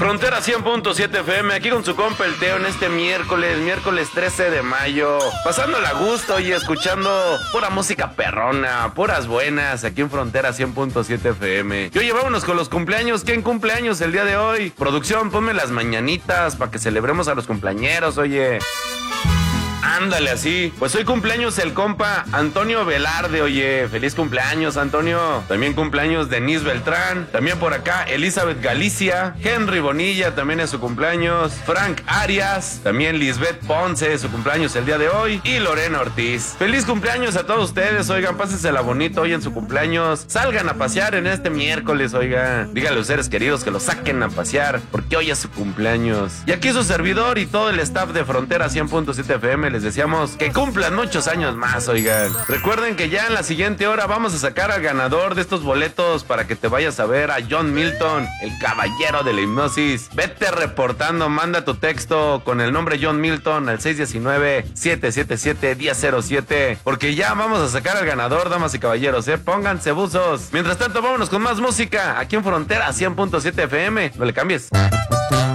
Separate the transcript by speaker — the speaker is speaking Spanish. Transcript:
Speaker 1: Frontera 100.7 FM, aquí con su compa el Teo en este miércoles 13 de mayo. Pasándola a gusto y escuchando pura música perrona, puras buenas, aquí en Frontera 100.7 FM. Y oye, vámonos con los cumpleaños. ¿Quién cumpleaños el día de hoy? Producción, ponme las mañanitas para que celebremos a los cumpleañeros, oye. Ándale, así. Pues hoy cumpleaños el compa Antonio Velarde, oye. Feliz cumpleaños, Antonio. También cumpleaños Denise Beltrán. También por acá Elizabeth Galicia. Henry Bonilla también es su cumpleaños. Frank Arias. También Lisbeth Ponce es su cumpleaños el día de hoy. Y Lorena Ortiz. Feliz cumpleaños a todos ustedes. Oigan, pásensela bonito hoy en su cumpleaños. Salgan a pasear en este miércoles, oigan. Díganle a los seres queridos que los saquen a pasear, porque hoy es su cumpleaños. Y aquí su servidor y todo el staff de Frontera 100.7 FM les deseamos que cumplan muchos años más, oigan. Recuerden que ya en la siguiente hora vamos a sacar al ganador de estos boletos para que te vayas a ver a John Milton, el caballero de la hipnosis. Vete reportando, manda tu texto con el nombre John Milton al 619-777-1007, porque ya vamos a sacar al ganador, damas y caballeros, pónganse buzos. Mientras tanto, vámonos con más música aquí en Frontera 100.7 FM. No le cambies.